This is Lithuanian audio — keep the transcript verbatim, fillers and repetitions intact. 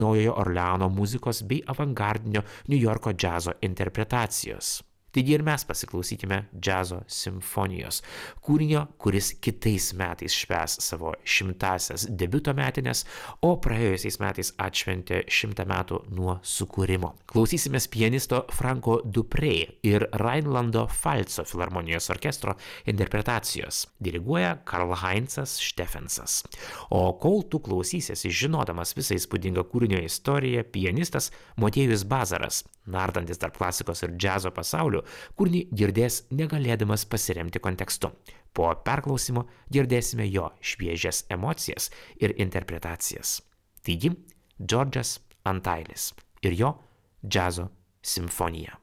Naujojo Orleano muzikos bei avangardinio Niujorko džiazo interpretacijos. Taigi ir mes pasiklausykime džiazo simfonijos, kūrinio, kuris kitais metais švęs savo šimtasias debiuto metines, o praėjusiais metais atšventė šimtą metų nuo sukūrimo. Klausysimės pianisto Franco Dupré ir Rheinlando Pfalzo filharmonijos orkestro interpretacijos. Diriguoja Karl-Heinzas Steffensas. O kol tu klausysiesi, žinodamas visą įspūdingą kūrinio istoriją, pianistas Motiejus Bazaras, nardantis tarp klasikos ir džiazo pasaulių, kūrinį girdės negalėdamas pasiremti kontekstu. Po perklausimo girdėsime jo šviežias emocijas ir interpretacijas. Taigi, Džordžas Antailis ir jo džiazo simfonija.